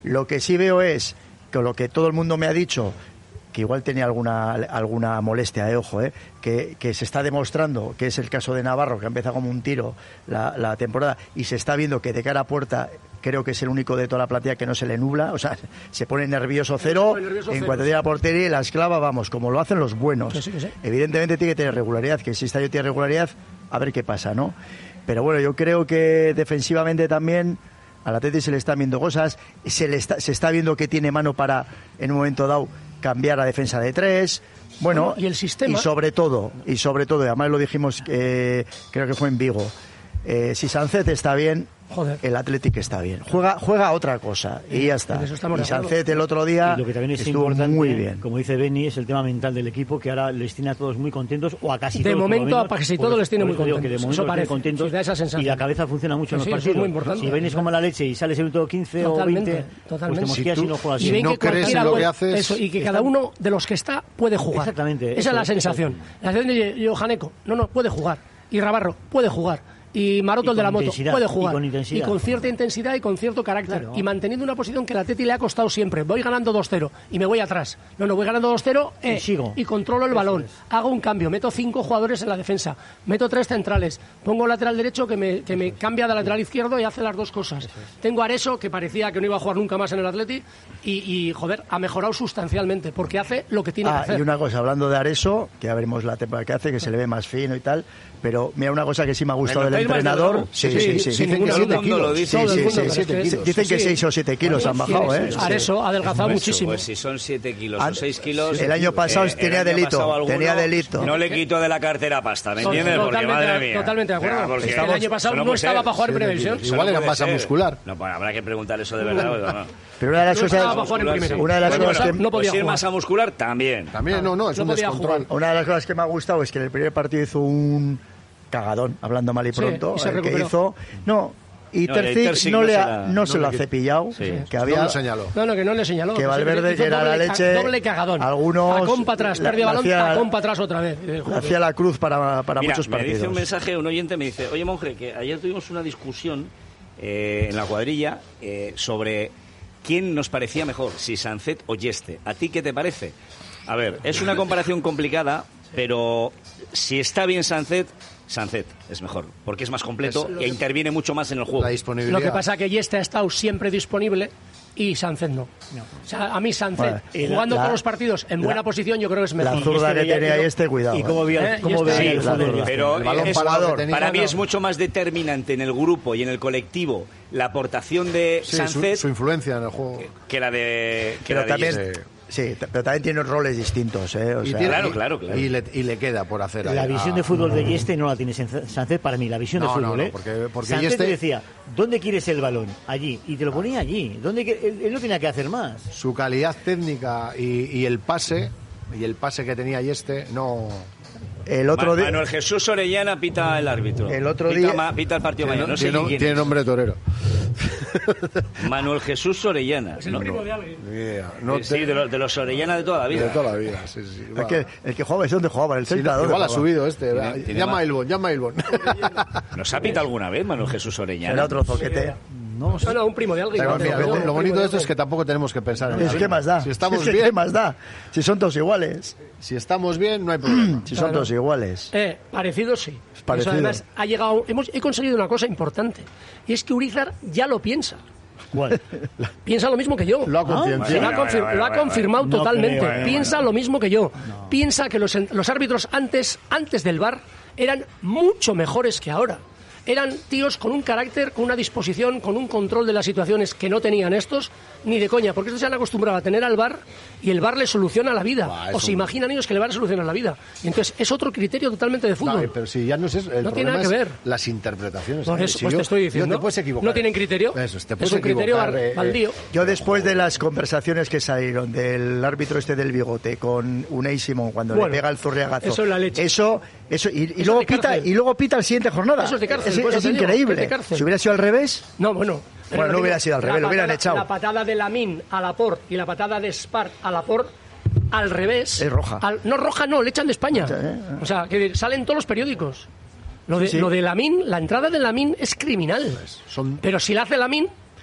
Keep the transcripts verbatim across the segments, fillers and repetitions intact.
Lo que sí veo es que lo que todo el mundo me ha dicho, que igual tenía alguna alguna molestia, eh, ojo, eh, que, que se está demostrando, que es el caso de Navarro, que ha empezado como un tiro la, la temporada, y se está viendo que de cara a puerta creo que es el único de toda la plantilla que no se le nubla, o sea, se pone nervioso cero, nervioso en cero. Cuanto llega a la portería y la esclava, vamos, como lo hacen los buenos. Que sí, que sí. Evidentemente tiene que tener regularidad, que si esta yo tiene regularidad, a ver qué pasa, ¿no? Pero bueno, yo creo que defensivamente también al Atleti se le están viendo cosas, se le está, se está viendo que tiene mano para, en un momento dado, cambiar a defensa de tres, bueno, bueno y el sistema, y sobre todo, y sobre todo, y además lo dijimos, eh, creo que fue en Vigo, eh, si Sancet está bien, Joder. el Athletic está bien. Juega juega otra cosa y ya está. Y Sancet el otro día y lo que también es estuvo importante, muy bien. Como dice Beni, es el tema mental del equipo, que ahora les tiene a todos muy contentos, o a casi de todos. Momento, menos, a casi todos les tiene muy contentos. Que de momento eso parece, contentos, sí, da esa sensación. Y la cabeza funciona mucho sí, en los sí, partidos. Si venís como la leche y sales el minuto quince totalmente, o veinte, totalmente. pues te mosqueas si y no juegas. Y ven no que crees en lo puede, que haces... Eso, y que está... cada uno de los que está puede jugar. Exactamente. Esa eso, es la sensación. La sensación de Johaneco, no, no, puede jugar. Y Rabarro, puede jugar. Y Maroto, el de la moto, puede jugar. Y con, y con cierta intensidad y con cierto carácter. Claro. Y manteniendo una posición que la Atleti le ha costado siempre. Voy ganando dos cero y me voy atrás. No, no, voy ganando dos cero eh, y, sigo. y controlo el balón. Hago un cambio. Meto cinco jugadores en la defensa. Meto tres centrales. Pongo lateral derecho que me, que me cambia de lateral izquierdo y hace las dos cosas. Tengo a Areso, que parecía que no iba a jugar nunca más en el Atleti. Y, y joder, ha mejorado sustancialmente porque hace lo que tiene ah, que hacer. Y una cosa, hablando de Areso, que ya veremos la temporada que hace, que se le ve más fino y tal. Pero mira, una cosa que sí me ha gustado del entrenador. Sí, sí, sí. sí, sí dicen que siete kilos. Dicen sí, sí, sí, kilos. Dicen que seis o siete kilos han bajado, ¿eh? Areso ha adelgazado pues, muchísimo. Pues si son siete kilos o seis kilos. El año pasado eh, tenía delito. Alguno, tenía delito. No le quito de la cartera pasta, ¿me entiendes? Porque madre mía. Totalmente de acuerdo. Porque el año pasado no, no estaba para jugar en previsión. Igual era masa muscular. No, pues habrá que preguntar eso de verdad. Pero una de las cosas. Una de las cosas que. No podía jugar. Masa muscular también. También, no, no, es un descontrol. Una de las cosas que me ha gustado es que en el primer partido hizo un cagadón, hablando mal y pronto, sí, y el que hizo, no, y no, Terzic no, no, le ha, no, no se lo ha cepillado, sí. que había, no lo señaló. No, no, que no le señaló. Que Valverde, que era la leche, doble cagadón. Algunos, tacón para atrás, pérdida balón, tacón para atrás otra vez. Hacía la cruz para, para Mira, muchos partidos. Me dice un mensaje, un oyente me dice, oye monje, que ayer tuvimos una discusión eh, en la cuadrilla eh, sobre quién nos parecía mejor, si Sancet o Yeste. ¿A ti qué te parece? A ver, es una comparación complicada, pero si está bien Sancet, Sancet es mejor, porque es más completo es e interviene mucho más en el juego. La disponibilidad. Lo que pasa es que Yeste ha estado siempre disponible y Sancet no. no. O sea, a mí Sancet, bueno, jugando la, todos los partidos en la, buena posición, yo creo que es mejor. La zurda este que tenía este, cuidado. ¿Y cómo veía, ¿Eh? cómo veía sí, el fútbol? Pero el balón es, parado para mí no. es mucho más determinante en el grupo y en el colectivo la aportación de sí, Sancet su, su influencia en el juego que, que la de que pero la de también Yeste. Sí, pero también tiene roles distintos, ¿eh? O y sea, tiene, claro, claro, claro. Y le, y le queda por hacer. La ahí, visión ah, de fútbol de Yeste no la tiene Sancet para mí, la visión no, de fútbol, no, no, ¿eh? porque, porque Sancet Yeste te decía, ¿dónde quieres el balón? Allí. Y te lo ponía allí. ¿Dónde él, él no tenía que hacer más. Su calidad técnica y, y el pase, y el pase que tenía Yeste, no... El otro día... Manuel Jesús Orellana pita el árbitro. El otro pita, día... Ma, pita el partido tiene, mañana. No sé tiene, quién tiene es. nombre de torero. Manuel Jesús Orellana. Es el no, primo no. de alguien. Yeah, no sí, te... de, los, de los Orellana de toda la vida. De toda la vida, sí, sí. Es que el que jugaba es donde jugaba, el Celta. Sí, igual jugaba? ha subido este. ¿Tiene, tiene llama más? a Ilbon, llama a Ilbon. ¿Nos ha pitado alguna vez Manuel Jesús Orellana? Era otro zoquete. No, No, no, un primo de alguien. Lo, No, lo, no, lo bonito de esto es que tampoco tenemos que pensar en Es eso. que más da. Si estamos es que bien, ¿qué más da? Si son todos iguales. Si estamos bien, no hay problema. Si son Claro. todos iguales. Eh, parecido sí. Parecido. Eso además ha llegado, hemos he conseguido una cosa importante y es que Urizar ya lo piensa. ¿Cuál? Piensa lo mismo que yo. Lo ha concienciado. Se lo ha, Bueno, confir- bueno, bueno, lo ha bueno, confirmado bueno. totalmente. No creo, Piensa bueno. lo mismo que yo. No. Piensa que los, los árbitros antes, antes del V A R eran mucho mejores que ahora. Eran tíos con un carácter, con una disposición, con un control de las situaciones que no tenían estos, ni de coña, porque estos se han acostumbrado a tener al V A R y el V A R les soluciona la vida. Bah, o se imaginan ellos que el V A R soluciona la vida. Y entonces es otro criterio totalmente de fútbol. No, pero si ya no es eso, el No tiene problema nada que es ver. las interpretaciones. Por ¿sabes? eso, Si pues yo- te estoy diciendo. No te puedes equivocar. No tienen criterio. Eso, te es puedes un criterio equivocar, bar- eh, eh, baldío. Yo después de las conversaciones que salieron del árbitro este del bigote con Unai Simón cuando Bueno, le pega el zurriagazo, eso es la leche. Eso, eso y, y Eso luego de pita cárcel. y luego pita la siguiente jornada. Eso es de cárcel, Es, por eso es te digo, increíble. es de cárcel. Si hubiera sido al revés, No, bueno. Bueno, no hubiera sido al revés, La lo hubieran patada- echado. La patada de Lamine a Laporte y la patada de Spart a Laporte al revés. Es roja. Al- no, roja no, le echan de España. ¿eh? O sea, que salen todos los periódicos. Lo de, Sí, sí. lo de Lamine, la entrada de Lamine es criminal. son- Pero si la hace Lamine,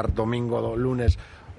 jugar domingo, do- lunes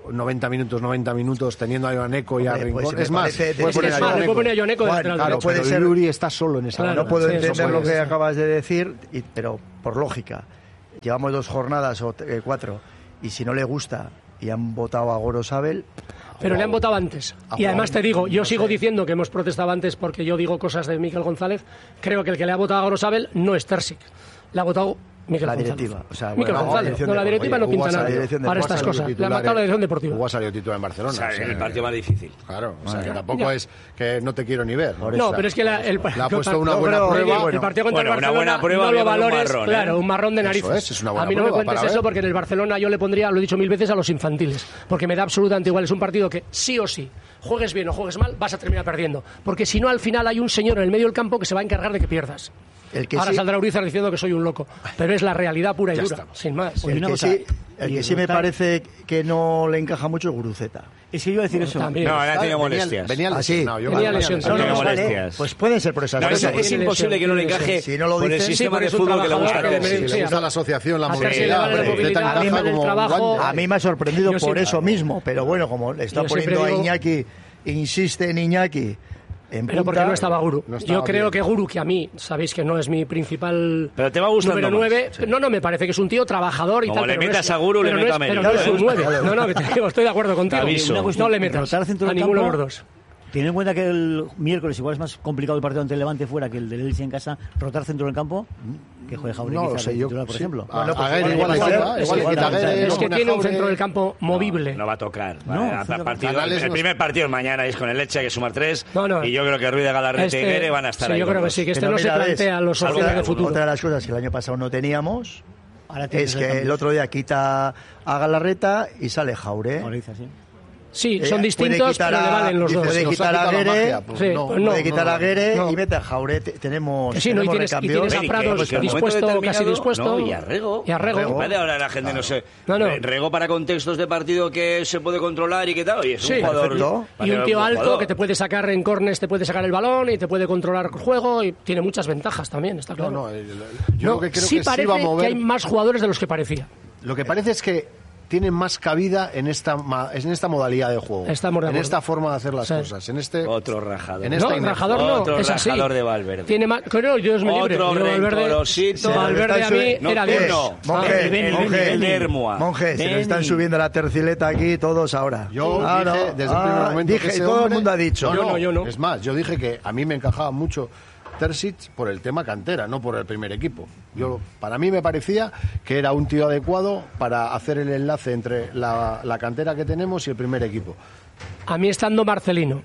noventa minutos, noventa minutos, teniendo a Ioaneco y a Hombre, Rincón. pues, es me más, parece- puede es poner Es a más, le Ioaneco. puede poner a Ioaneco de Juan, lateral claro, derecho. puede Pero ser- Yuri está solo en esa Claro, banda. No puedo sí, eso entender puede lo que ser. acabas de decir, y- pero por lógica, llevamos dos jornadas o eh, cuatro, y si no le gusta y han votado a Gorosabel, Pero le han votado antes. Y además te digo, yo sigo diciendo que hemos protestado antes porque yo digo cosas de Miquel González. Creo que el que le ha votado a Gorosabel no es Terzic. Le ha votado Miquel la González. directiva. O sea, Miquel bueno, la González. dirección No, la de- directiva Oye, no Hugo pinta ha nada salido dirección de- para Hugo ha estas salido cosas. Le ha titular matado en- la dirección deportiva. Hugo ha salido titular en Barcelona. O sea, o sea, el partido más difícil. Claro, o sea, Vale. que tampoco Ya. es que no te quiero ni ver. Por No, eso. pero es que la, el, Le ha puesto una no buena creo- prueba. el bueno. partido contra Bueno, el una Barcelona buena prueba no que lo vale un valores, marrón, ¿eh? claro, un marrón de Eso narices. es, es una buena a mí no me prueba cuentes para eso ver. porque en el Barcelona yo le pondría, lo he dicho mil veces, a los infantiles, porque me da absolutamente igual, es un partido que sí o sí, juegues bien o juegues mal, vas a terminar perdiendo, porque si no al final hay un señor en el medio del campo que se va a encargar de que pierdas. El que Ahora sí- saldrá Urizar diciendo que soy un loco, pero es la realidad pura y Ya dura, estamos. sin más. Oye, el una que cosa, sí, el y que sí me está- parece que no le encaja mucho es Guruceta. Es que yo iba a decir eso. También. No, ahora ha tenido Venía- molestias. Venía Ah, sí. lesionado. Yo Tenía vale, lesión. venía No, no, Tenía no, Vale, molestias. pues pueden ser por esas No, cosas. es, es Tiene imposible que no le lesión, encaje si no lo por el dices- Sí, sistema porque de es un fútbol que le gusta trabajador, a que Terzic. le- Si le gusta la asociación, la A Terzic movilidad, le vale la hombre, movilidad, Zeta encaja el como trabajo. guante. A mí me ha sorprendido Yo por siempre- eso mismo, pero bueno, como le está Yo siempre poniendo a digo- Iñaki, insiste en Iñaki en Pero porque punta, no estaba Guru. no estaba Yo creo bien. que Guru, que a mí, sabéis que no es mi principal Pero te va gustando número más, nueve, sí. no, no, me parece que es un tío trabajador y Como tal. le pero no metas es- a Guru, le pero no meto es- a medio. Pero no es un Dale, nueve. dale. No, no, que te digo, estoy de acuerdo contigo. Te aviso. Una cuestión, No le metas rotar centro a del ninguno de los campo. dos. Teniendo en cuenta que el miércoles igual es más complicado el partido ante el Levante fuera que el del Elche en casa, rotar centro del campo, que juegue Jauregui No lo quizá sé de yo. titular, por sí. ejemplo. A- Bueno, pues a Guerra igual- igual le igual- quita, es igual le igual- quita a Guerra, Es lo que pone a tiene un Jauregui. centro del campo movible. No va a tocar. No, Va a- centro- partido- Canales el no- primer partido es mañana es con el Leche, hay que sumar tres. No, no. Y yo creo que Ruiz de Galarrete Este- y Guerre van a estar sí, ahí. yo con creo que los- sí, que este Pero no se mira, ves, plantea los algo opciones de de futuro. Otra de las cosas que el año pasado no teníamos Ahora tienes es el que el cambio. otro día quita a Galarreta y sale Jaure. Jauregui, sí. Sí, Eh, son puede distintos, quitar pero le a- valen los dice, dos. Puede Nos ha quitar a quitado la Guerre, magia, pues Sí, no. pues no. puede quitar a Guerre no. y mete a Jaure. Te- Tenemos, Que sí, no, y tenemos tienes, y recambios. tienes a Ven, y que- Prados y que en un momento dispuesto, casi determinado- dispuesto. No, y a Rego. Y a Rego. Que parece ahora la gente no sé. No, no. Re- Rego para contextos de partido que se puede controlar y qué tal. Y es Sí, un jugador. perfecto. Y un tío buen alto jugador. que te puede sacar en corners, te puede sacar el balón y te puede controlar el juego y tiene muchas ventajas también, está No, claro. no, el- el- yo No, lo que creo sí que sí parece va a mover. que hay más jugadores de los que parecía. Lo que parece es que tienen más cabida en esta ma- en esta modalidad de juego, Estamos de en acuerdo. esta forma de hacer las Sí. cosas, en este Otro rajador. En esta No, inercia. rajador no, Otro es así. rajador de Valverde. Tiene más, creo, Dios me libre. Otro yo Valverde, rencorosito. Valverde a mí No, era tú Dios. no. Ah, Monje, Beni, monje, Beni, Beni. Hermua. Monje, se nos Beni. están subiendo la tercileta aquí todos ahora. Yo Ah, dije no. desde el primer Ah, momento dije, que ese todo el hombre- mundo ha dicho. No, no, yo no. Es más, yo dije que a mí me encajaba mucho Terzic por el tema cantera, no por el primer equipo. Yo, para mí me parecía que era un tío adecuado para hacer el enlace entre la, la cantera que tenemos y el primer equipo. A mí estando Marcelino,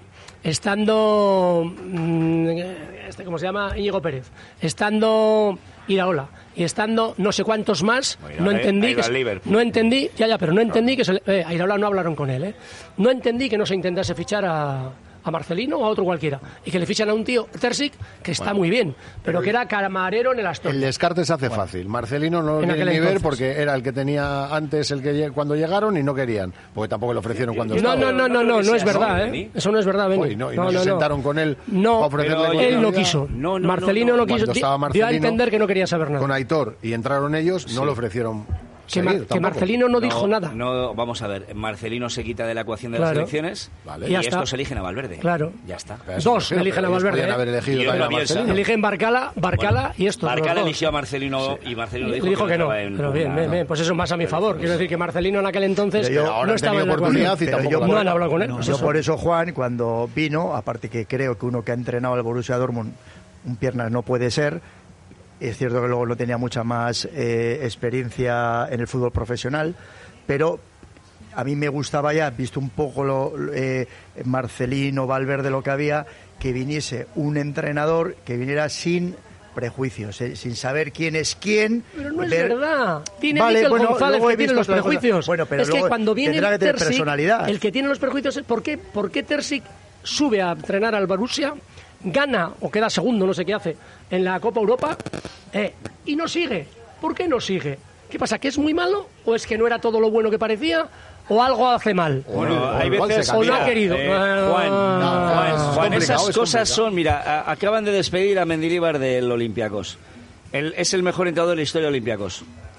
estando mm, este, ¿cómo se llama? Íñigo Pérez, estando Iraola y estando no sé cuántos más, Bueno, no ahí- entendí ahí que va se- el Liverpool. no entendí, ya ya, pero no entendí que se, le- eh, a Iraola no hablaron con él, ¿eh? No entendí que no se intentase fichar a a Marcelino o a otro cualquiera y que le fichan a un tío Terzic que está muy bien, pero que era camarero en el Astor. El descarte se hace fácil. Marcelino no lo En quiere aquel ni ver entonces. porque era el que tenía antes el que lle- cuando llegaron y no querían, porque tampoco le ofrecieron cuando No, estaba. no, no, no, no, no es verdad, Beni. ¿eh? Eso no es verdad, Beni. Uy, no, y no se sentaron con él No, para ofrecerle pero cualquier él no ayuda. quiso. No, no, Marcelino no, no, no. quiso. Cuando Di- estaba dio a Marcelino, entender que no quería saber nada. Con Aitor y entraron ellos, no le ofrecieron Que, Mar- seguir, que tampoco. Marcelino no dijo nada. No, vamos a ver. Marcelino se quita de la ecuación de Claro. las elecciones Vale. y, Y ya estos está. eligen a Valverde. Claro. Ya está. Pero eso Dos me refiero, eligen a pero ellos Valverde, podían ¿eh? haber elegido Y también a otro Bielsa. Marcelino. Eligen Barcala, Barcala y estos. Barcala los dos. eligió a Marcelino y Marcelino le Le dijo, dijo que no. estaba en Pero bien, pugna. bien, bien, pues eso más a mi favor. Quiero decir que Marcelino en aquel entonces Pero yo- ahora no han estaba tenido en la oportunidad ecuación. y Pero tampoco yo- lo No han han hablado con él. No, pues yo eso. por eso, Juan, cuando vino, aparte que creo que uno que ha entrenado al Borussia Dortmund, un piernas no puede ser, es cierto que luego no tenía mucha más eh, experiencia en el fútbol profesional, pero a mí me gustaba ya, visto un poco lo, eh, Marcelino, Valverde, lo que había, que viniese un entrenador que viniera sin prejuicios, eh, sin saber quién es quién. Pero no es ver- verdad. Tiene Vale, Mikel bueno, González luego he que tiene visto los otras cosas. prejuicios. Bueno, pero es que luego cuando viene tendrá que tener Terzic, personalidad. el que tiene los prejuicios es ¿por qué, por qué Terzic sube a entrenar al Borussia, gana o queda segundo, no sé qué hace, en la Copa Europa eh, y no sigue? ¿Por qué no sigue? ¿Qué pasa? ¿Que es muy malo? ¿O es que no era todo lo bueno que parecía? ¿O algo hace mal? Bueno, hay igual veces... se O no cambia. ha querido. Eh, Juan, Ah. no, Juan, es Juan, complicado, esas es cosas complicado. son... Mira, a- acaban de despedir a Mendilibar del Olympiacos. El- es el mejor entrenador de la historia de Olympiacos.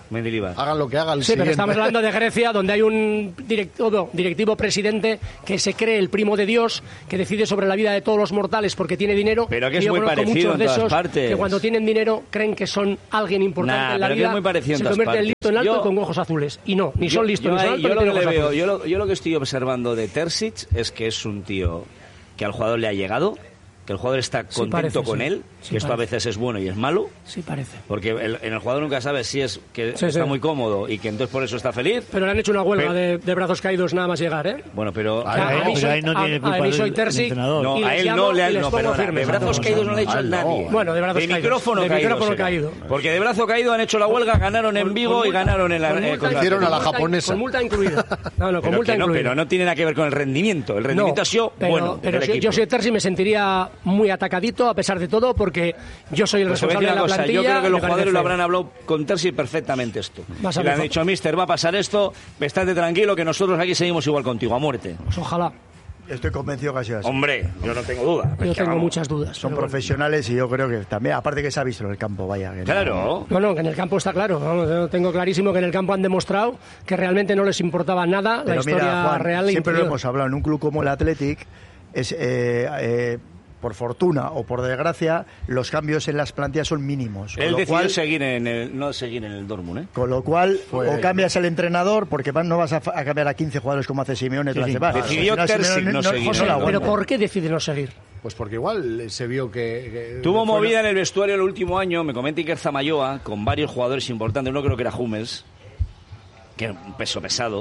Mendilibar. Hagan lo que hagan. Sí, pero estamos hablando de Grecia, donde hay un directivo, directivo presidente que se cree el primo de Dios, que decide sobre la vida de todos los mortales porque tiene dinero. Pero que es y yo muy conozco parecido muchos de en todas esos partes. que cuando tienen dinero creen que son alguien importante Nah, en la pero que vida, es muy parecido en se todas convierten en partes. listo en alto Yo- y con ojos azules. Y no, ni Yo- son listos yo ni son ahí- altos yo ni lo que tienen le ojos veo, azules. yo lo, yo lo que estoy observando de Terzic es que es un tío que al jugador le ha llegado, que el jugador está Sí, contento parece, con sí. él, Sí, que esto a parece. veces es bueno y es malo, Sí, parece. porque el- en el jugador nunca sabes si es que Sí, está sí. muy cómodo y que entonces por eso está feliz. Pero le han hecho una huelga Pero- de, de brazos caídos nada más llegar, ¿eh? Bueno, pero... Ah, a, no, mí pero soy, ahí no tiene a- culpa a mí el- soy el Terzic entrenador. No, y a les él llamo no, le y han, les no, pongo perdona, firmes. de brazos No, caídos no no, le ha hecho no, nadie. no. Bueno, de brazos caídos. micrófono De caído. micrófono será. caído. Porque de brazo caído han hecho la huelga, ganaron en Con- Vigo con y multa- ganaron en la... con eh, multa- contra- Hicieron a la con multa- japonesa. Con multa incluida. No, no, con Pero multa que no, incluida. pero no tiene nada que ver con el rendimiento. El rendimiento No, ha sido pero, bueno pero del si- equipo. yo soy Terzi y me sentiría muy atacadito a pesar de todo porque yo soy el Pues te voy a responsable decir de una la cosa, plantilla. yo creo que me los parece jugadores lo feo. habrán hablado con Terzi perfectamente esto. Vas a Y le ver, han fa- dicho, mister, va a pasar esto, estate tranquilo que nosotros aquí seguimos igual contigo, a muerte. Pues ojalá. Estoy convencido que ha sido así. Hombre, yo no tengo duda. Yo Es que tengo vamos. muchas dudas. Son pero bueno. profesionales y yo creo que también, aparte que se ha visto en el campo, vaya. que no- Claro. No, no, que en el campo está claro. Vamos, yo tengo clarísimo que en el campo han demostrado que realmente no les importaba nada la Pero historia mira, Juan, real e siempre lo interior. hemos hablado, en un club como el Athletic, es, eh, eh, por fortuna o por desgracia, los cambios en las plantillas son mínimos. Con Él lo decidió cual, seguir en el, no seguir en el Dortmund, ¿eh? con lo cual Fue- o cambias el entrenador, porque van- no vas a, fa- a cambiar a quince jugadores como hace Simeone Sí, toda la sí. semana. Decidió Al final Terzic Simeone no seguir. José, la pero aguanta. ¿por qué decide no seguir? Pues porque igual se vio que... que Tuvo fue- movida en el vestuario el último año, me comenta Iker Zamayoa, con varios jugadores importantes, no creo que era Hummels, que era un peso pesado,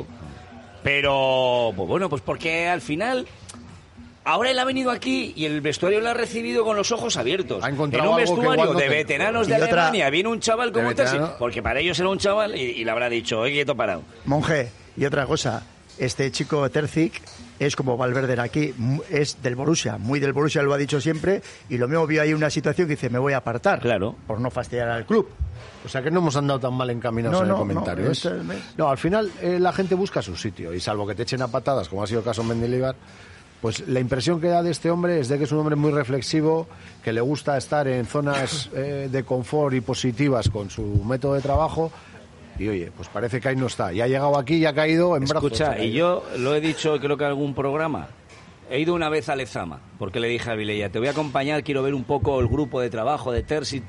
pero pues bueno, pues porque al final... Ahora él ha venido aquí y el vestuario lo ha recibido con los ojos abiertos. Ha encontrado en un algo que vestuario igual no de te- veteranos de Y otra- Alemania viene un chaval como De Terzi, veterano. porque para ellos era un chaval y, y le habrá dicho, oye, quieto parado. Monje, y otra cosa, este chico Terzic es como Valverde era aquí, mu- es del Borussia, muy del Borussia, lo ha dicho siempre, y lo mismo vio ahí una situación que dice, me voy a apartar, Claro. por no fastidiar al club. O sea que no hemos andado tan mal encaminados No, en el no, comentario. no, ¿ves? esto es- No, al final eh, la gente busca su sitio y salvo que te echen a patadas, como ha sido el caso en Mendilibar, pues la impresión que da de este hombre es de que es un hombre muy reflexivo, que le gusta estar en zonas eh, de confort y positivas con su método de trabajo. Y oye, pues parece que ahí no está. Y ha llegado aquí y ha caído en brazos. Escucha, Ha y caído. yo lo he dicho creo que en algún programa. He ido una vez a Lezama, porque le dije a Vilella, te voy a acompañar, quiero ver un poco el grupo de trabajo de Terzi,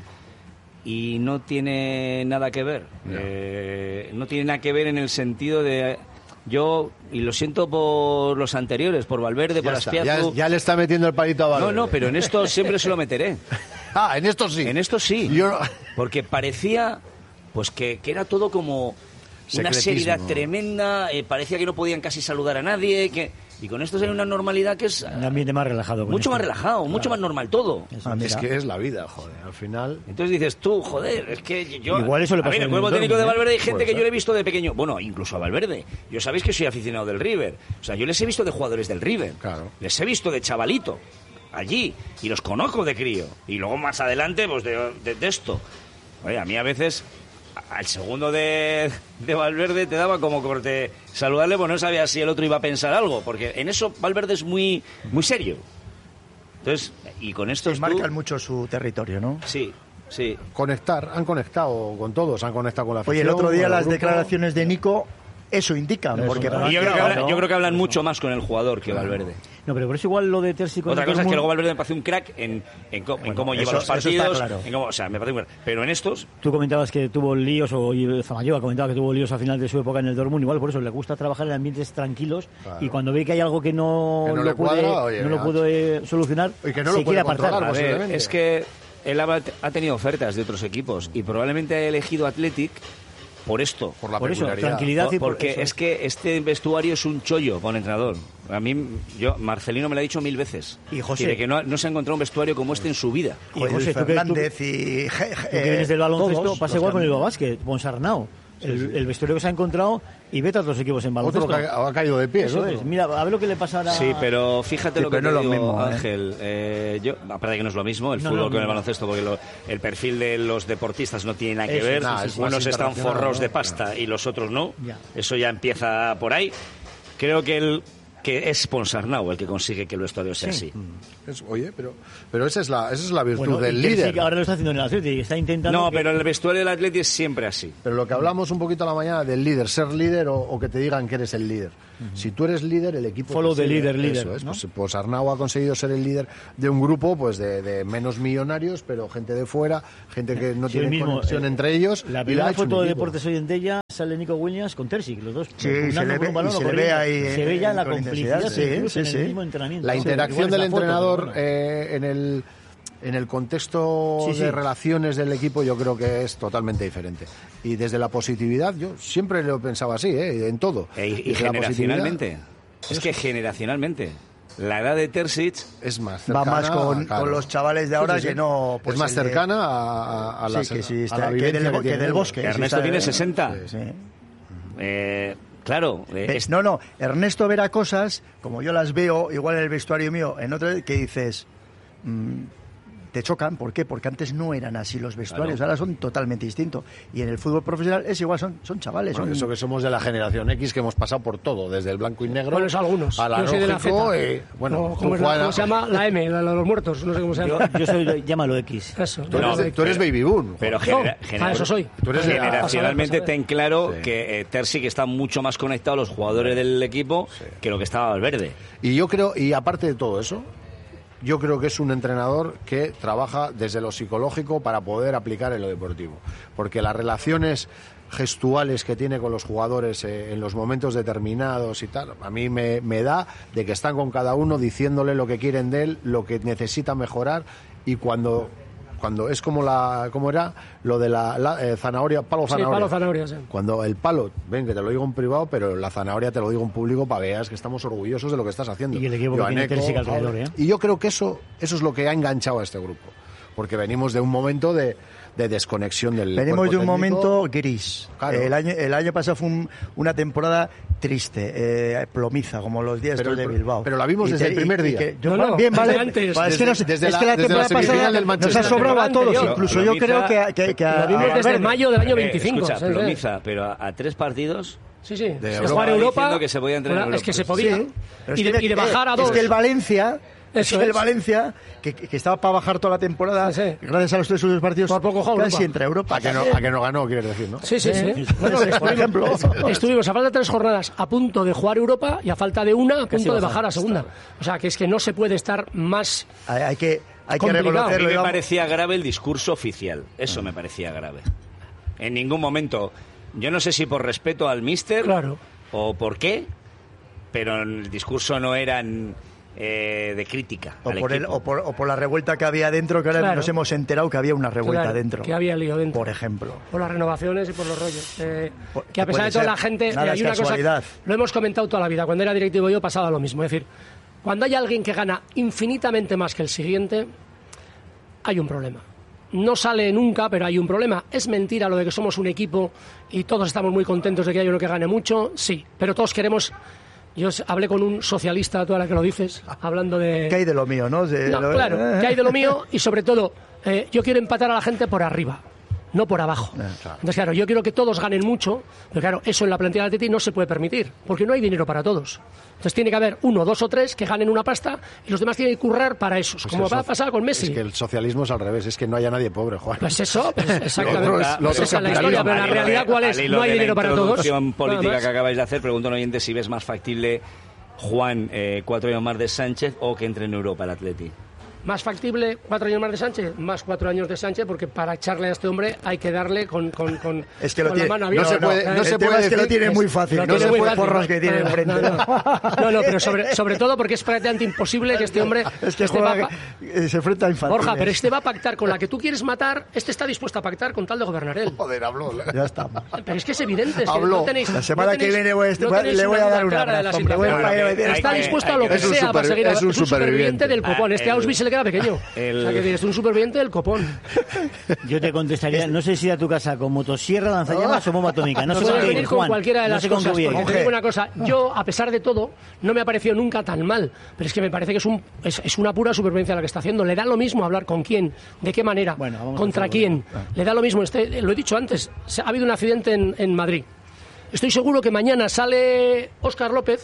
y no tiene nada que ver. No, eh, no tiene nada que ver en el sentido de... Yo, y lo siento por los anteriores, por Valverde, por Ya, está, ya, Azpiazu... ya le está metiendo el palito a No, Valverde. no, pero en esto siempre se lo meteré. Ah, en esto sí. En esto sí. Yo- Porque parecía pues que, que era todo como una Secretismo. seriedad tremenda, eh, parecía que no podían casi saludar a nadie, que y con esto hay una normalidad que es Un ambiente más relajado. con mucho esto. más relajado, mucho más normal todo. Ah, Es mira. que es la vida, joder. Al final... Entonces dices tú, joder, es que yo... Igual eso le a pasó ver, el en cuerpo el técnico de Dortmund, ¿eh? Valverde hay gente Puede que yo ser. le he visto de pequeño, bueno, incluso a Valverde. Yo sabéis que soy aficionado del River. O sea, yo les he visto de jugadores del River. Claro. Les he visto de chavalito, allí, y los conozco de crío. Y luego más adelante, pues de, de, de esto. Oye, a mí a veces... Al segundo de, de Valverde te daba como corte saludarle, pues no sabía si el otro iba a pensar algo, porque en eso Valverde es muy muy serio. Entonces, y con estos Sí, tú- marcan mucho su territorio, ¿no? Sí, sí. Conectar, han conectado con todos, han conectado con la afición. Oye, el otro día con el las grupo. declaraciones de Nico eso indican, porque Y yo creo, que hablan, yo creo que hablan mucho más con el jugador que Valverde. No, pero por eso igual lo de Terzi con Otra el cosa es que Dortmund- luego Valverde me parece un crack en, en, co- en cómo lleva eso- los eso está partidos. claro. En cómo, o sea, me parece un crack. Pero en estos, Tú comentabas que tuvo líos, o y Zamayoa comentaba que tuvo líos al final de su época en el Dortmund, igual por eso le gusta trabajar en ambientes tranquilos, Claro. y cuando ve que hay algo que no, Que no lo le puede, cuadra, oye, no lo macho. puede solucionar, Y que no se lo puede quiere apartar. controlar, a ver, posiblemente. es que él ha, ha tenido ofertas de otros equipos y probablemente ha elegido Athletic por esto. Por la Por eso, peculiaridad. tranquilidad y por Porque eso. es que este vestuario es un chollo con entrenador. A mí, yo, Marcelino me lo ha dicho mil veces. Y José. Dice que no, no se ha encontrado un vestuario como este en su vida. Y Joder, José, tú que- Fernández y Tú que vienes del baloncesto, pasa igual con el básquet, Ponsarnau. El, el vestuario que se ha encontrado y vete a otros equipos en Otro baloncesto. que ha, ha caído de pie. Eso otro. es. Mira, a ver lo que le pasa ahora. Sí, pero fíjate Sí, lo que pero te no es lo digo, mismo, ¿eh? Ángel. Eh, yo, aparte de que no es lo mismo el No, fútbol no, con el no. baloncesto, porque lo- el perfil de los deportistas no tiene nada que Eso, ver. nada, es más Unos están internacional, forrados ¿no? de pasta y los otros no. Ya. Eso ya empieza por ahí. Creo que el que es Ponsarnau el que consigue que el vestuario sea Sí. así. Es- oye, pero, pero esa es la, esa es la virtud Bueno, del y Terzic líder. ahora lo está haciendo en el Atlético, está intentando... No, que- pero el vestuario del Atleti es siempre así. Pero lo que hablamos un poquito a la mañana del líder, ser líder o, o que te digan que eres el líder. Si tú eres líder, el equipo... Follow te the sigue. leader, líder, Eso es, ¿no? pues, pues Arnau ha conseguido ser el líder de un grupo pues de, de menos millonarios, pero gente de fuera, gente que no Sí, tiene el mismo, conexión eh, entre ellos. La y le ha primera hecho un foto de equipo. Deportes Hoy en Día sale Nico Williams con Terzic, los dos. Sí, pugnando se le por ve- un balón y o se le corriendo. ve ahí, Se ve ya eh, la con complicidad intensidad, sí, incluso sí, en sí. el mismo entrenamiento. La Sí, interacción igual del es la foto, entrenador pero bueno. eh, en el en el contexto Sí, sí. de relaciones del equipo yo creo que es totalmente diferente. Y desde la positividad, yo siempre lo pensaba así, ¿eh? En todo. E- y Desde la generacionalmente. Es que generacionalmente. La edad de Terzic es más Va cercana, más con, claro. con los chavales de ahora Sí, sí, sí. que no... pues, es más el de- cercana a, a, a Sí, las- que sí, a está- la que vivencia del, que que tiene del uno. bosque. sí, Ernesto está- tiene sesenta. Sí. Eh, claro, eh, Ve- es- No, no, Ernesto verá cosas, como yo las veo, igual en el vestuario mío, en otro, que dices, mm, te chocan. ¿Por qué? Porque antes no eran así los vestuarios, Claro. ahora son totalmente distintos. Y en el fútbol profesional es igual, son, son chavales. Bueno, son- eso que somos de la generación X, que hemos pasado por todo, desde el blanco y negro Bueno, eso algunos. al Yo soy de la analógico, Z. y, bueno, O, tú, ¿cómo, es la- Juana, cómo se llama? La M, la de los muertos. No sé cómo se Yo, llama. yo soy, llámalo X. Eso. tú eres, No, de- tú eres baby boom. pero No, genera- ah, genera- eso soy. Tú eres de la- generacionalmente a saber, a saber. ten claro Sí. que eh, Terzic está mucho más conectado a los jugadores del equipo que lo que estaba Valverde. Y yo creo, y aparte de todo eso, yo creo que es un entrenador que trabaja desde lo psicológico para poder aplicar en lo deportivo. Porque las relaciones gestuales que tiene con los jugadores eh, en los momentos determinados y tal, a mí me, me da de que están con cada uno diciéndole lo que quieren de él, lo que necesita mejorar, y cuando cuando es como la como era lo de la, la, eh, zanahoria, palo Sí, zanahoria. palo zanahoria, sí. Cuando el palo, ven que te lo digo en privado, pero la zanahoria te lo digo en público para que veas que estamos orgullosos de lo que estás haciendo. Y el equipo que Joan tiene Eco, Terzic alrededor, ¿eh? Y yo creo que eso, eso es lo que ha enganchado a este grupo. Porque venimos de un momento de, de desconexión del Venimos cuerpo de un técnico. momento gris. Claro. El año, el año pasado fue un- una temporada triste, eh, plomiza, como los días Pero estos el- de Bilbao. pero la vimos Y desde el primer día. que- yo- No, no, bien, vale. desde antes. Vale, es que, nos- Desde- desde es la- que la desde la temporada semifinal pasada del nos ha Manchester. sobrado a todos, Anterior. incluso yo Plomiza- creo que a, que, que a- Lo vimos a desde Valverde. mayo del año Eh, veinticinco. escucha, sí, sí. plomiza, pero a, a tres partidos. Sí, sí. De Es Europa. jugar Europa. Diciendo que se podía entrar en Bueno, es que Europa. se podía. Sí, pero es Y de, que- y de bajar a dos. Es que el Valencia, es Eso que el es. Valencia, que, que estaba para bajar toda la temporada, Sí, sí. gracias a los tres últimos partidos, Por poco juega casi Europa. entra a Europa. A que, no, a que no ganó, quieres decir, ¿no? Sí, sí, sí. Sí. Bueno, Por estuvimos, ejemplo. estuvimos a falta de tres jornadas a punto de jugar Europa y a falta de una a punto de bajar. bajar a segunda. O sea, que es que no se puede estar más. Hay, hay que, hay que Complicado. A mí reconocerlo. me digamos. parecía grave el discurso oficial. Eso me parecía grave. En ningún momento. Yo no sé si por respeto al míster Claro. o por qué, pero el discurso no era eh, de crítica. O al por, el, equipo. o, por, o por la revuelta que había dentro, que ahora Claro. nos hemos enterado que había una revuelta Claro, dentro. que había lío dentro. Por ejemplo. Por las renovaciones y por los rollos. Eh, Por- que a que pesar puede de toda ser. la gente, Nada eh, hay es una cosa. casualidad. Lo hemos comentado toda la vida. Cuando era directivo yo pasaba lo mismo. Es decir, cuando hay alguien que gana infinitamente más que el siguiente, hay un problema. No sale nunca, pero hay un problema. Es mentira lo de que somos un equipo y todos estamos muy contentos de que haya uno que gane mucho. Sí, pero todos queremos. Yo hablé con un socialista, tú ahora que lo dices, hablando de. ¿Qué hay de lo mío, no? De- No, lo- claro, que hay de lo mío y sobre todo, eh, yo quiero empatar a la gente por arriba, no por abajo. Entonces, claro, yo quiero que todos ganen mucho, pero claro, eso en la plantilla del Atleti no se puede permitir, porque no hay dinero para todos. Entonces tiene que haber uno, dos o tres que ganen una pasta y los demás tienen que currar para esos, Pues como eso- va a pasar con Messi. Es que el socialismo es al revés, es que no haya nadie pobre, Juan. Pues eso, pues exactamente. Lo otro es- lo Pues otro esa es la es historia, pero la Al hilo realidad de- cuál es, al hilo no hay de la dinero para todos. introducción Nada política más. que acabáis de hacer, pregunto a un oyente si ves más factible Juan eh, cuatro años más de Sánchez o que entre en Europa el Atleti. Más factible cuatro años más de Sánchez, más cuatro años de Sánchez, porque para echarle a este hombre hay que darle con, con, con, Es que lo con tiene- la mano no abierta. se puede- no Eh, se el tema puede es que lo decir- tiene muy fácil. Lo No tiene se muy puede fácil. porros que tiene No, no, enfrente. No, no, no, no, pero sobre, sobre todo porque es prácticamente imposible que este hombre Es que este va juega, a pa- eh, se enfrenta a infantiles. Borja, pero este va a pactar con la que tú quieres matar, este está dispuesto a pactar con tal de gobernar él. Joder, habló. Ya está. Pero es que es evidente, es que Habló. no tenéis, La semana no tenéis- que viene voy a este- no voy a- tenéis le voy una a dar duda un clara de la abrazo, hombre, voy a- situación. voy a- voy a- Está hay que- dispuesto a hay lo que- que Es un sea para super- seguir. es un superviviente superviviente. del copón. Ah, Este el- Auschwitz se le queda pequeño. el- O sea, que dices, un superviviente del copón. Yo te contestaría, no sé si ir a tu casa con motosierra, lanzallamas o bomba atómica. No sé con Puedes qué ir, venir con Juan. cualquiera de No las sé con cosas, qué ir. porque te Monje. digo una cosa, yo, a pesar de todo, no me ha parecido nunca tan mal, pero es que me parece que es, un, es, es una pura supervivencia la que está haciendo. Le da lo mismo hablar con quién, de qué manera, Bueno, vamos contra al fútbol. quién. Le da lo mismo. Este, lo he dicho antes, se- ha habido un accidente en, en Madrid. Estoy seguro que mañana sale Óscar López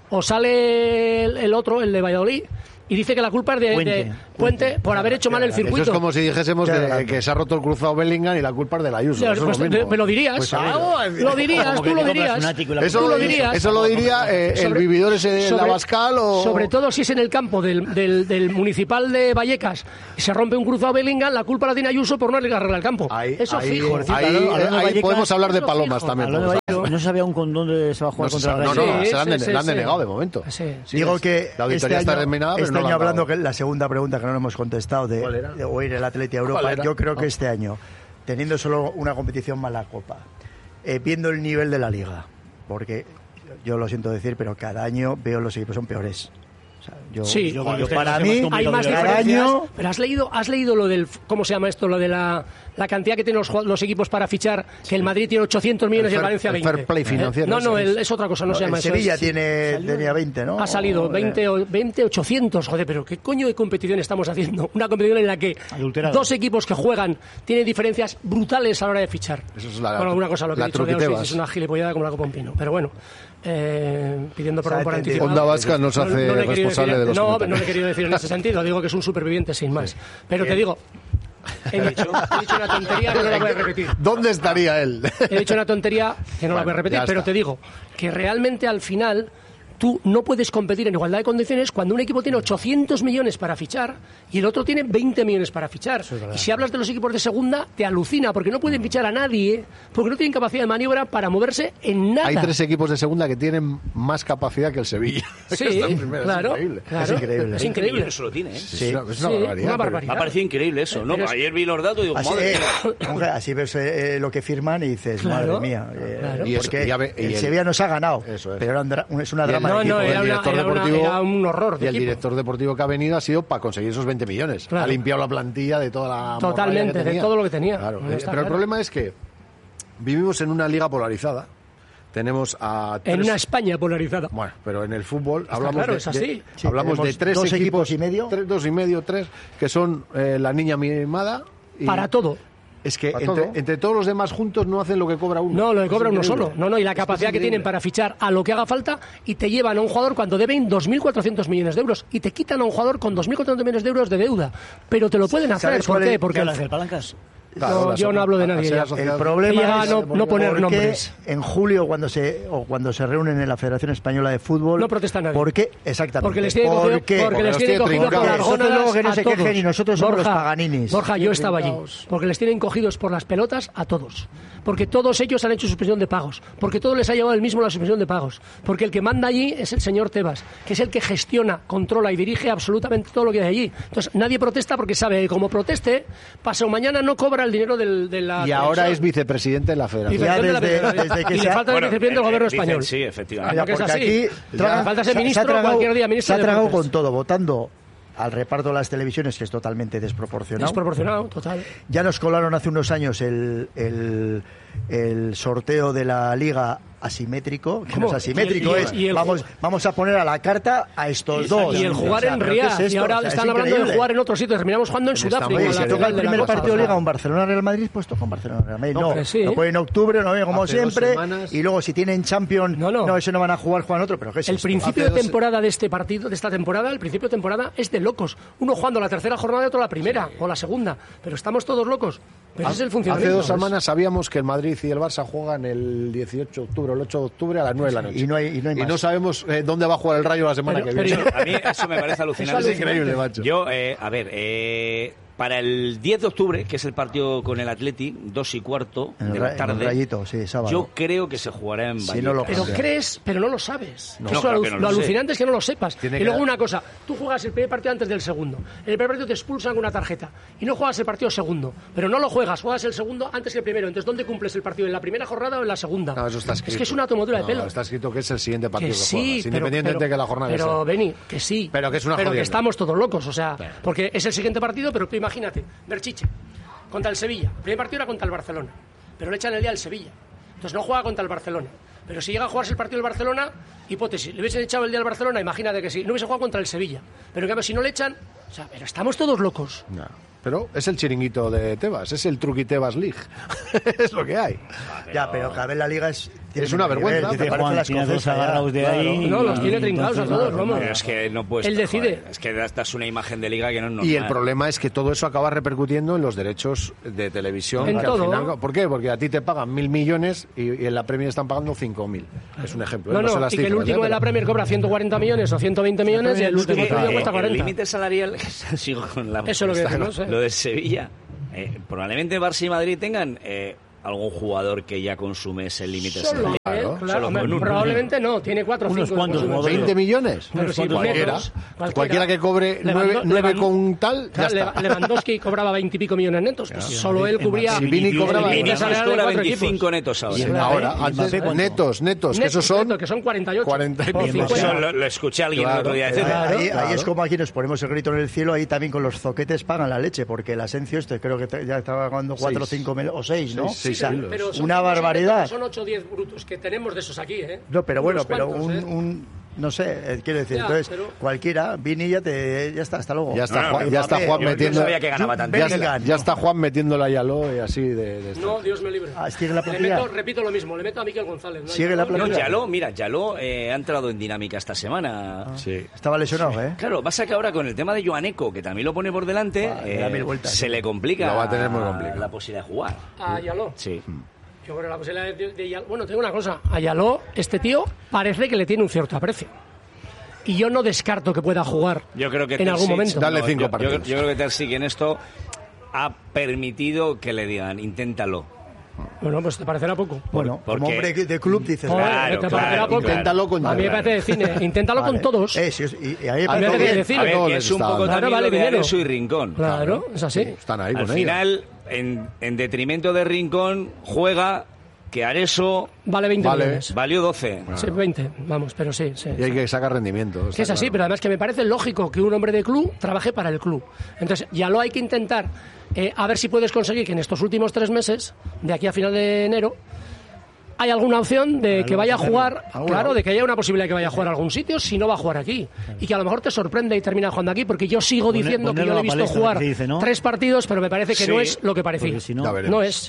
o sale el, el otro, el de Valladolid, y dice que la culpa es de Puente, de Puente por haber hecho mal el circuito. Eso es como si dijésemos de, que se ha roto el cruzado Bellingham y la culpa es de la Ayuso. Claro, pues, es lo me lo dirías. Pues, ah, lo dirías, tú lo dirías. Eso lo dirías. Eso lo diría eh, el sobre, vividor ese de la Bascal o... Sobre todo si es en el campo del, del, del municipal de Vallecas y se rompe un cruzado Bellingham, la culpa la tiene Ayuso por no arreglar el campo. Ahí, eso ahí, fijo. Ahí, ahí, ahí Vallecas, podemos hablar de palomas fijo. También. De Vallecas, no sabía un condón de se va a jugar no, contra el Real. No, no, sí, se la han, sí, la han sí, denegado sí. de momento. Sí. Sí, Digo que la auditoría este está año, terminada, este no año hablando que la segunda pregunta que no hemos contestado de, de oír el Atleti a Europa, yo creo que oh. este año, teniendo solo una competición más la Copa, eh, viendo el nivel de la Liga, porque yo lo siento decir, pero cada año veo los equipos son peores. O sea, yo, sí, yo, yo, yo, para mí hay más cada año. Pero has leído, has leído lo del, ¿cómo se llama esto? Lo de la, la cantidad que tienen los, los equipos para fichar, que el Madrid tiene ochocientos millones y el Valencia veinte. Fair play financiero. ¿Eh? No, no, el, es otra cosa, no, no se llama el eso. Sevilla es, tiene, salió, tenía veinte, ¿no? Ha salido veinte, veinte, ochocientos, joder, pero ¿qué coño de competición estamos haciendo? Una competición en la que Adulterado. Dos equipos que juegan tienen diferencias brutales a la hora de fichar. Eso es la, bueno, alguna cosa, lo que he dicho de Auschwitz es una gilipollada como la Copa un Pino, pero bueno. Eh, pidiendo perdón por anticipado. Onda Vasca nos hace no, no responsable decir, de los No, no le he querido decir en ese sentido, digo que es un superviviente sin más. Sí. Pero Bien. te digo, he dicho, he dicho una tontería que no la voy a repetir. ¿Dónde estaría él? He dicho una tontería que no bueno, la voy a repetir, pero te digo que realmente al final tú no puedes competir en igualdad de condiciones cuando un equipo tiene ochocientos millones para fichar y el otro tiene veinte millones para fichar. Y si hablas de los equipos de segunda, te alucina, porque no pueden fichar a nadie, porque no tienen capacidad de maniobra para moverse en nada. Hay tres equipos de segunda que tienen más capacidad que el Sevilla. Sí, claro, es increíble. Claro, es increíble. Es increíble. Eso lo tiene, ¿eh? Sí, es una, sí, barbaridad, una barbaridad. Me ha parecido increíble eso, ¿no? Es... Ayer vi los datos y digo, así, madre eh, mujer, así ves eh, lo que firman y dices, claro, madre mía. Eh, claro. y porque y ve, y el, el Sevilla nos ha ganado, eso es. pero era un dra es una drama no, de equipo. No, era, una, era, deportivo, una, era un horror de y el equipo. director deportivo que ha venido ha sido para conseguir esos veinte millones. Claro. Ha limpiado la plantilla de toda la totalmente que tenía. de todo lo que tenía. Claro. No eh, pero claro. el problema es que vivimos en una liga polarizada. Tenemos a tres... en una España polarizada. Bueno, pero en el fútbol Está hablamos claro, de, es así. de sí, hablamos de tres dos equipos, equipos y medio, tres, dos y medio, tres que son eh, la niña mimada y para todo. Es que entre, todo. entre todos los demás juntos no hacen lo que cobra uno. No, lo que cobra es uno increíble. solo. No, no, y la capacidad que, que tienen para fichar a lo que haga falta y te llevan a un jugador cuando deben dos mil cuatrocientos millones de euros y te quitan a un jugador con dos mil cuatrocientos millones de euros de deuda. Pero te lo pueden hacer. ¿Por qué? Porque hablas del Palancas. No, yo no hablo de nadie. Ya. El problema es no, no poner nombres. En julio, cuando se o cuando se reúnen en la Federación Española de Fútbol, no protesta nadie. ¿Por qué? Exactamente. Porque les tienen cogido, porque porque les tienen cogido por las gónadas que no a se todos. Quejen y nosotros somos Borja, los paganinis. Borja, yo estaba allí. Porque les tienen cogidos por las pelotas a todos. Porque todos ellos han hecho suspensión de pagos. Porque todo les ha llevado el mismo la suspensión de pagos. Porque el que manda allí es el señor Tebas, que es el que gestiona, controla y dirige absolutamente todo lo que hay allí. Entonces nadie protesta porque sabe que como proteste, pasado mañana no cobra el dinero del, del y ahora es vicepresidente de la Federación. Ya desde, desde que y le falta el bueno, vicepresidente del gobierno español. Sí, efectivamente. Porque es así. Aquí traga, falta ser ministro se ha tragado, cualquier día ministro se ha tragado de con todo, votando al reparto de las televisiones, que es totalmente desproporcionado. Desproporcionado, total. Ya nos colaron hace unos años el, el, el sorteo de la Liga asimétrico, que no es asimétrico, y el, es y el, vamos, vamos a poner a la carta a estos y dos. Y el jugar o sea, en Riyadh, es y ahora o sea, están hablando de jugar en otro sitio, terminamos jugando en Sudáfrica. Oye, se toca el primer cosa, partido de o sea. Liga, un Barcelona-Real Madrid, pues toca un Barcelona-Real Madrid. No, no, sí, no puede en octubre, no como hace siempre, y luego si tienen Champions, no, no. no, eso no van a jugar, juegan otro, pero ¿qué es El esto? principio de temporada de este partido, de esta temporada, el principio de temporada es de locos. Uno jugando la tercera jornada y otro la primera, o la segunda, pero estamos todos locos. Pero ese es el funcionamiento. Hace dos semanas sabíamos que el Madrid y el Barça juegan el dieciocho de octubre o el ocho de octubre a las nueve de la noche. Y no hay, y no, hay y no sabemos eh, dónde va a jugar el Rayo la semana pero, que viene. Pero, a mí eso me parece alucinante. Es increíble, macho. Yo, eh, a ver, eh, para el diez de octubre, que es el partido con el Atleti, dos y cuarto en de el, la tarde, en el Rayito, sí, sábado. Yo creo que se jugará en Vallecas. Si no lo pero crees, pero no lo sabes. No, Eso claro lo, que no lo lo alucinante es que no lo sepas. Tiene y luego que... una cosa, tú juegas el primer partido antes del segundo. En el primer partido te expulsan con una tarjeta y no juegas el partido segundo. Pero no lo juegas, juegas el segundo antes que el primero. Entonces, ¿dónde cumples el partido? ¿En la primera jornada o en la segunda? No, eso está escrito. Es que es una tomadura no, de pelo. Está escrito que es el siguiente partido que, que, sí, juegas, pero, independientemente pero, de que la jornada Pero, sea. Beni, que sí. Pero que es una Pero jodienda. que estamos todos locos, o sea, claro. porque es el siguiente partido, pero tú imagínate, Berchiche contra el Sevilla. El primer partido era contra el Barcelona, pero le echan el día al Sevilla. Entonces no juega contra el Barcelona. Pero si llega a jugarse el partido del Barcelona, hipótesis, le hubiesen echado el día al Barcelona, imagínate que sí, no hubiese jugado contra el Sevilla. Pero en cambio, si no le echan, O sea, pero estamos todos locos. No. Pero es el chiringuito de Tebas, es el Truqui Tebas League. Es lo que hay. Ya, pero cada vez la liga es... Es una vergüenza. Nivel, Dice parece Juan, la tiene dos escocesa, agarrados de claro. ahí. No, los y- tiene trincados a entonces, todos, no, vamos. Pero es que no puedes. Él decide. Es que das, das una imagen de liga que no es normal. Y el problema es que todo eso acaba repercutiendo en los derechos de televisión. En que al todo. final- ¿Por qué? Porque a ti te pagan mil millones y, y en la Premier están pagando cinco mil. Es un ejemplo. No, ¿eh? sé no, las y que el cifras, último ¿eh? de la Pero- Premier cobra ciento cuarenta millones o ciento veinte millones y el último Eh, tuyo eh, cuesta el cuarenta. límite salarial, sigo con la. Eso es lo que decimos, ¿eh? Lo de Sevilla. Eh, probablemente Barça y Madrid tengan eh, algún jugador que ya consume ese límite Solo salarial. él, Claro, claro, solo hombre, con uno. probablemente no, tiene cuatro o Unos cinco. cuantos de consumo. jugadores. ¿veinte millones? Pero sí, cualquiera. netos, Cualquiera que cobre Levando- nueve Levan- con tal, ya Claro, está. Leva- Lewandowski cobraba veinte y pico millones netos. Pues solo él Mbappé- cubría. Si Vini cobraba- el límite Vinicius salarial de cobra cuatro veinticinco equipos. netos ahora. Y el- Ahora, ¿Y antes, Mbappé cuánto? netos, netos, que Netos, esos son netos, que son cuarenta y ocho. cuarenta y O pico. cincuenta. Eso lo, lo escuché a alguien Claro, el otro día Ahí, decir. Claro, ahí claro. es como aquí nos ponemos el grito en el cielo, ahí también con los zoquetes pagan la leche, porque el Asencio este creo que te- ya estaba pagando cuatro o Seis. cinco mil o seis, ¿no? Seis, seis O sea, kilos. Pero son- una son- barbaridad. Son ocho o diez brutos que tenemos de esos aquí, ¿eh? No, pero bueno, Unos pero cuantos, un, ¿eh? un- no sé, eh, quiero decir, Ya, entonces pero- cualquiera, Vini ya te ya está, hasta luego. Ya está, No, no, Juan, no, ya está Mbappé, Juan yo- yo metiendo. sabía que ganaba tanto. Ya, Bellingham, ya está Juan metiendo la Yaló y así de, de esto. No, Dios me libre. Ah, ¿sigue la Le plantilla? meto, repito lo mismo, le meto a Miquel González. ¿no? ¿Sigue la No, No, plantilla? Yaló, mira, Yaló eh, ha entrado en dinámica esta semana. Sí. Estaba lesionado, ¿eh? Claro, pasa que ahora con el tema de Joaneco, que también lo pone por delante, Ah, le da eh, mil vueltas. se le complica Lo va a tener muy complicado. la posibilidad de jugar. A Ayaló. Sí. Yo creo que la posibilidad de, de Ayaló- Bueno, tengo una cosa. Ayaló, este tío, parece que le tiene un cierto aprecio. Y yo no descarto que pueda jugar Yo creo que en algún Terzic- momento. Dale no, cinco yo- yo, partidos. yo creo que Terzic en esto ha permitido que le digan, inténtalo. Bueno, pues te parecerá poco. Bueno, porque- como hombre de club dices, Joder, Claro, te claro, parecerá poco. Inténtalo con A mí me Yaló. parece de cine. Inténtalo vale. con todos. Eh, sí, y, y a mí me A parece ver, bien. decir- A ver, todos que les es un está poco dando. también Claro, lo vale de dinero. Areso y Rincón. Claro, es así. Están ahí Al con final, en, en detrimento de Rincón, juega que Areso Vale veinte Vale. millones. valió doce. Sí, veinte, vamos, pero sí, sí. ellos. Y hay que sacar rendimiento. Que es así, pero además que me parece lógico que un hombre de club trabaje para el club. Entonces, ya lo hay que intentar, eh, a ver si puedes conseguir que en estos últimos tres meses, de aquí a final de enero, hay alguna opción de que vaya a jugar, claro, de que haya una posibilidad de que vaya a jugar a algún sitio, si no va a jugar aquí. Y que a lo mejor te sorprende y termina jugando aquí, porque yo sigo Poner- diciendo que ponerlo yo le he a la visto palestra, jugar que se dice, ¿no? tres partidos, pero me parece que Sí, no es lo que parecía. porque si no- Ya veremos. No es.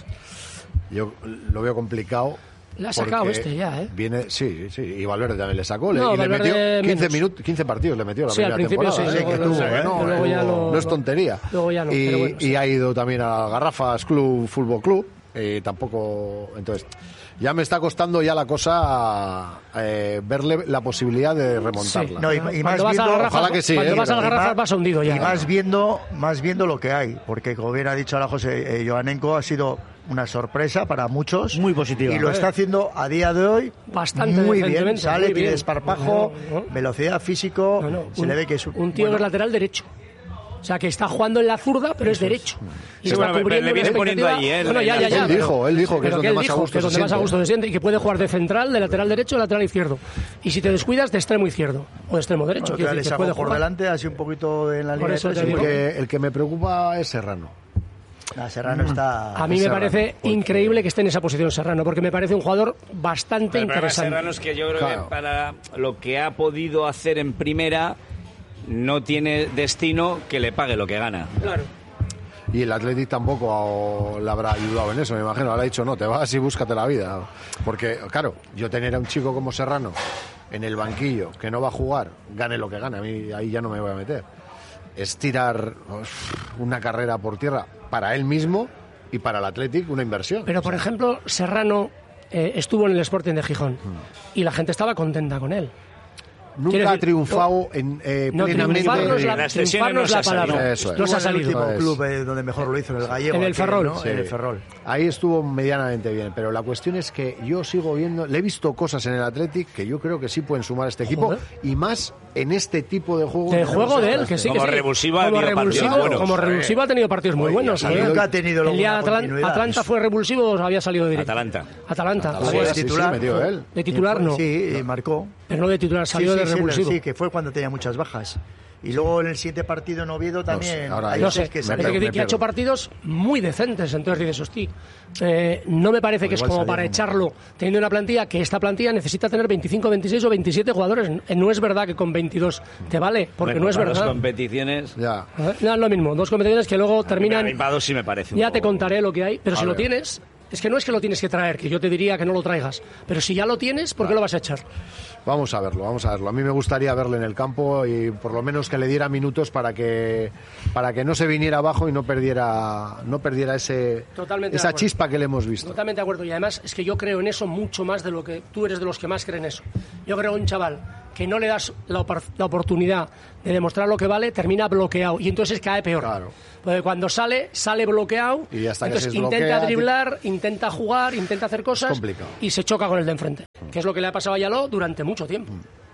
Yo lo veo complicado. Le ha sacado porque este ya, ¿eh? Viene, sí, sí, y Valverde también le sacó. Le, No, y le Valverde metió quince menos. minutos, quince partidos le metió la Sí, al primera principio temporada. sí, ¿eh? luego que no, tuvo, sí, ¿eh? No, luego ya lo- no es tontería. luego ya no, y, pero bueno, sí. y ha ido también a Garrafas Club, Fútbol Club. Eh, tampoco, entonces, ya me está costando ya la cosa eh, verle la posibilidad de remontarla. Sí. No, y, y Cuando más vas viendo, al Garrafas- ojalá que sí, Cuando ¿eh? vas al Pero- Garrafas vas hundido ya. y más viendo, más viendo lo que hay, porque como bien ha dicho ahora José, eh, Joanenko ha sido una sorpresa para muchos. Muy positiva. Y lo está haciendo a día de hoy Bastante muy bien. decentemente, Sale, muy tiene bien. desparpajo, No, no. velocidad, físico. No, no, se un, le ve que es un, un tío bueno, que es lateral derecho. O sea, que está jugando en la zurda, pero es derecho. Y Sí, está bueno, pero cubriendo le viene una poniendo expectativa- ahí, ¿eh? Bueno, ya, ya, ya, Él pero- dijo, él dijo que pero es donde él más a dijo gusto que es se donde más a siente. gusto se siente y que puede jugar de central, de lateral derecho o lateral izquierdo. Y si te descuidas, de extremo izquierdo o de extremo derecho. bueno, Quiero que le decir, que sacó puede por jugar. delante, así un poquito en la Por línea eso de te tres, El digo. porque que, el que me preocupa es Serrano. ah, Serrano está... A mí me Serrano, parece porque- increíble que esté en esa posición Serrano, porque me parece un jugador bastante El problema de interesante. Serrano es que yo creo Claro. que para lo que ha podido hacer en primera no tiene destino que le pague lo que gana. Claro. Y el Athletic tampoco le habrá ayudado en eso, me imagino. Le ha dicho, no, te vas y búscate la vida. Porque, claro, yo tener a un chico como Serrano en el banquillo, que no va a jugar, gane lo que gane, a mí ahí ya no me voy a meter. Es tirar uf, una carrera por tierra para él mismo y para el Athletic una inversión. Pero, por ejemplo, Serrano eh, estuvo en el Sporting de Gijón y la gente estaba contenta con él. Nunca quiero ha decir, triunfado en, eh, No, plenamente. triunfar no es la, Las triunfar lesiones no no es se la ha salido. palabra. Eso es. No se ha Estuvo en el salido. último Eso club eh, donde mejor lo hizo, en el Gallego. En el aquel, Ferrol. ¿no? Sí. En el Ferrol. Ahí estuvo medianamente bien, pero la cuestión es que yo sigo viendo, le he visto cosas en el Athletic que yo creo que sí pueden sumar a este equipo Joder. y más en este tipo de juego. De que juego tenemos de él, hasta que sí, Como que sí. revulsivo ha como habido partidos revulsivo, buenos. como Joder. revulsivo ha tenido partidos muy Oye, buenos. y ¿eh? nunca ha tenido luego El día una de Atlan- continuidad. Atlanta fue revulsivo o había salido de directo. Atalanta. Atalanta. Atalanta, Había- sí, sí, titular. metió él. De titular no, Sí, y marcó. pero no de titular, Sí, salió sí, de sí, revulsivo. sí, que fue cuando tenía muchas bajas. Y luego en el siguiente partido en Oviedo también. sé, ahora hay No veces sé, que es se- decir, que, que ha hecho partidos muy decentes, entonces dices, hostia, eh, no me parece Pues que es igual como salió para como- echarlo teniendo una plantilla, que esta plantilla necesita tener veinticinco, veintiséis o veintisiete jugadores. Eh, No es verdad que con veintidós te vale, porque Bueno, no es para dos verdad. competiciones. Ya. Eh, No es lo mismo, dos competiciones que luego terminan... A mí para dos sí me parece un Ya te poco- contaré lo que hay, pero A si lo ver. tienes, es que no es que lo tienes que traer, que yo te diría que no lo traigas, pero si ya lo tienes, ¿por qué lo vas a echar? Vamos a verlo, vamos a verlo. A mí me gustaría verle en el campo y por lo menos que le diera minutos para que para que no se viniera abajo y no perdiera no perdiera ese Totalmente de esa acuerdo. chispa que le hemos visto. Totalmente de acuerdo. Y además es que yo creo en eso mucho más de lo que tú eres de los que más creen eso. Yo creo en un chaval que no le das la, opor- la oportunidad de demostrar lo que vale, termina bloqueado y entonces cae peor. Claro. Porque cuando sale, sale bloqueado, Y hasta que entonces se intenta desbloquea, driblar, intenta jugar, intenta hacer cosas complicado. y se choca con el de enfrente. Que es lo que le ha pasado a Yaló durante mucho tiempo.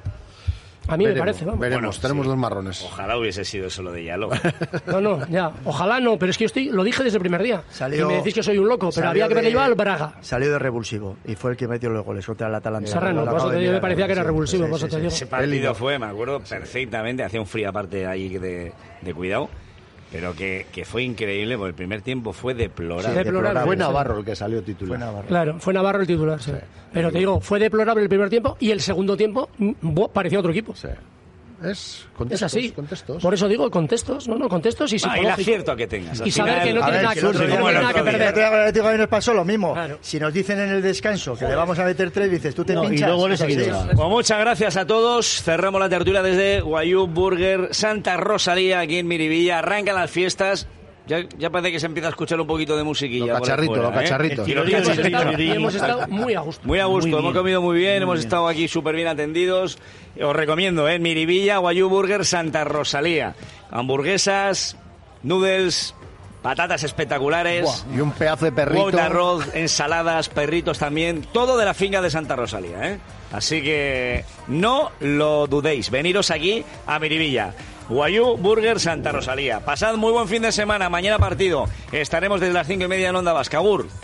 A mí Veremos, me parece, vamos. veremos, Bueno, tenemos sí. dos marrones. Ojalá hubiese sido eso lo de Yalo. No, no, ya. Ojalá no, pero es que yo estoy, lo dije desde el primer día. Salió- y me decís que soy un loco, pero salió había que haberle de- llevado al Braga. Salió de revulsivo y fue el que metió los goles contra el Atalanta. Serrano, Lo por eso acabo te de digo, me mirar, parecía que era sí, revulsivo, sí, por eso sí, te sí. digo. Ese partido fue, me acuerdo perfectamente, hacía un frío aparte ahí de, de cuidado, pero que, que fue increíble, porque el primer tiempo fue deplorable. Sí, deplorable. Fue sí. Navarro el que salió titular. Fue Navarro. Claro, fue Navarro el titular, sí. Pero te digo, fue deplorable el primer tiempo y el segundo tiempo mm, buah, parecía otro equipo. Sí. Es Es contextos, así. contextos. Por eso digo, contextos, no, no, contextos y Ah, y el psicológico. acierto a que tengas. Al Y saber final- que no A tiene ver, nada que que, el otro no día- tiene como el nada que otro día. El otro perder. día con el Atlético de Madrid nos pasó lo mismo. Claro. Si nos dicen en el descanso que le vamos a meter tres, dices, tú te No, y pinchas. luego le Pues seguido. sí. Pues muchas gracias a todos. Cerramos la tertulia desde Guayú Burger Santa Rosalía, aquí en Miribilla. Arrancan las fiestas. Ya, ya parece que se empieza a escuchar un poquito de musiquilla. Los por ahí cacharritos, fuera, los ¿eh? cacharritos. Y los Y hemos cacharritos. estado- y hemos estado muy a gusto. Muy a gusto, Muy hemos bien. comido muy bien, Muy hemos bien. estado aquí súper bien atendidos. Os recomiendo, ¿eh? Miribilla, Guayú Burger, Santa Rosalía. Hamburguesas, noodles, patatas espectaculares. Buah, y un pedazo de perrito. Huevos de arroz, ensaladas, perritos también, todo de la finca de Santa Rosalía, ¿eh? Así que no lo dudéis, veniros aquí a Miribilla. Guayú Burger Santa Rosalía. Pasad muy buen fin de semana, mañana partido. Estaremos desde las cinco y media en Onda Vasca. Agur.